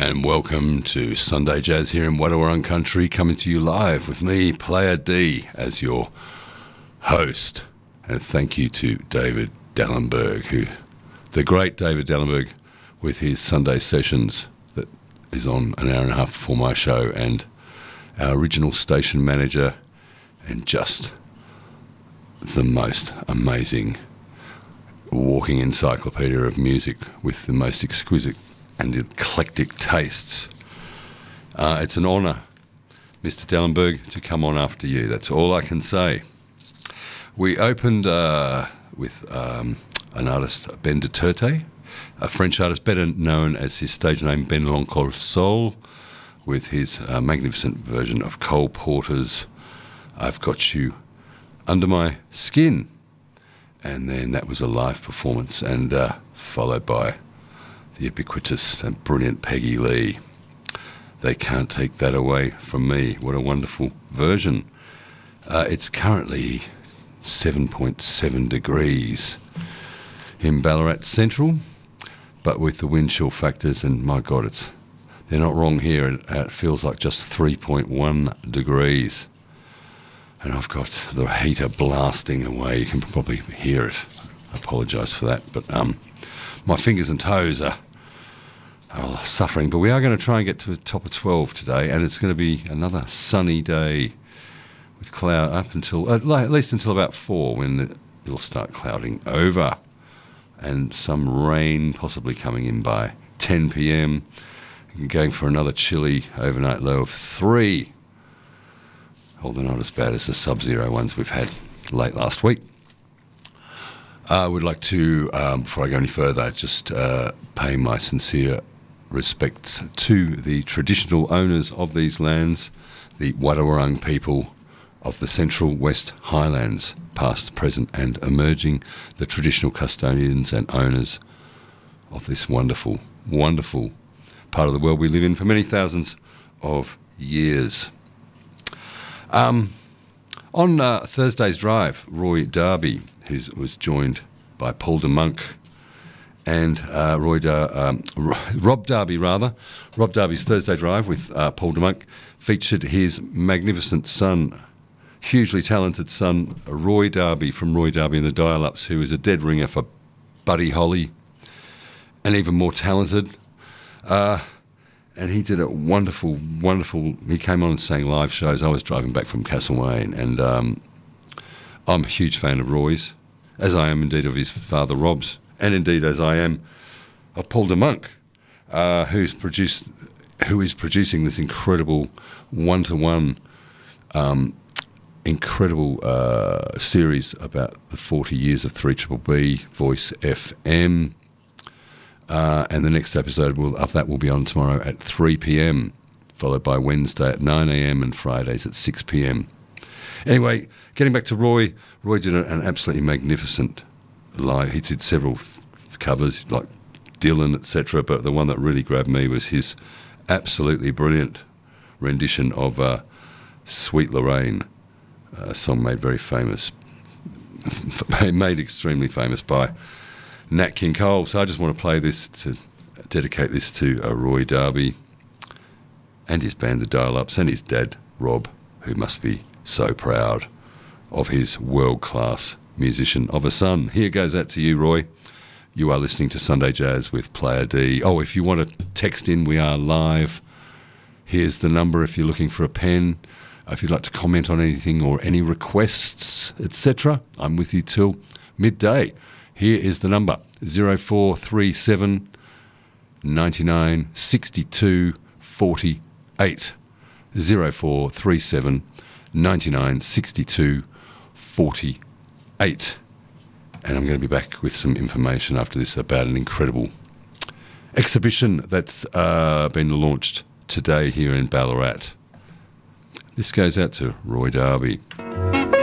And welcome to Sunday Jazz here in Wadawurrung Country, coming to you live with me, Player D, as your host. And thank you to David Dallenberg, the great David Dallenberg, with his Sunday sessions that is on an hour and a half before my show, and our original station manager, and just the most amazing walking encyclopedia of music with the most exquisite and eclectic tastes. It's an honour, Mr. Dallenberg, to come on after you. That's all I can say. We opened with an artist, Ben de Turte, a French artist better known as his stage name Ben L'Encore Soul, with his magnificent version of Cole Porter's I've Got You Under My Skin. And then that was a live performance, and followed by the ubiquitous and brilliant Peggy Lee. They can't take that away from me. What a wonderful version. It's currently 7.7 degrees in Ballarat Central, but with the wind chill factors, and my God, they're not wrong here. It feels like just 3.1 degrees. And I've got the heater blasting away. You can probably hear it. I apologise for that. But my fingers and toes are suffering. But we are going to try and get to the top of 12 today. And it's going to be another sunny day with cloud up until, at least until about 4, when it'll start clouding over. And some rain possibly coming in by 10 p.m. And going for another chilly overnight low of 3. Although not as bad as the sub-zero ones we've had late last week. I would like to, before I go any further, just pay my sincere respects to the traditional owners of these lands, the Wadawurrung people of the Central West Highlands, past, present and emerging, the traditional custodians and owners of this wonderful, wonderful part of the world we live in for many thousands of years. On Thursday's drive, Roy Darby, who was joined by Paul de Monk and Rob Darby. Rob Darby's Thursday drive with Paul de Monk featured his magnificent son, hugely talented son, Roy Darby from Roy Darby and the Dial-Ups, who is a dead ringer for Buddy Holly, and even more talented. And he did a wonderful, he came on and sang live shows. I was driving back from Castlemaine, and I'm a huge fan of Roy's, as I am indeed of his father Rob's, and indeed as I am of Paul de Monk, who is producing this incredible one-to-one, incredible series about the 40 years of 3BBB, Voice FM. And the next episode of that will be on tomorrow at 3 p.m, followed by Wednesday at 9 a.m. and Fridays at 6 p.m. Anyway, getting back to Roy. Roy did an absolutely magnificent live. He did several covers like Dylan, etc., but the one that really grabbed me was his absolutely brilliant rendition of Sweet Lorraine, a song made very famous, made extremely famous by Nat King Cole. So I just want to play this to dedicate this to Roy Darby and his band, the Dial-Ups, and his dad, Rob, who must be so proud of his world-class musician of a son. Here goes that to you, Roy. You are listening to Sunday Jazz with Player D. Oh, if you want to text in, we are live. Here's the number if you're looking for a pen. If you'd like to comment on anything or any requests, etc., I'm with you till midday. Here is the number, 0437 99 62 48. 0437 99 62 48. And I'm going to be back with some information after this about an incredible exhibition that's been launched today here in Ballarat. This goes out to Roy Darby.